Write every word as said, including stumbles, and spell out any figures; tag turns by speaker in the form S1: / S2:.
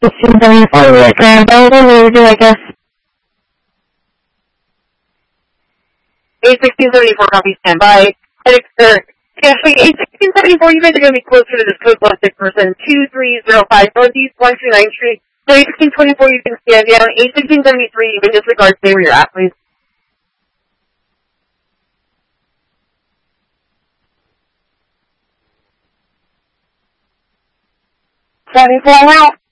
S1: sixteen seventy-four, we at Grand Building, what would you like us?
S2: eight sixteen seventy-four, copy, stand by. Actually, eight sixteen seventy-four, you guys are going to be closer to this code plus six person, two three zero five Northeast one two ninth Street. So eight sixteen twenty-four, you can stand down. eight sixteen seventy-three, you can disregard, stay where you're at, please.
S1: seventy-four out.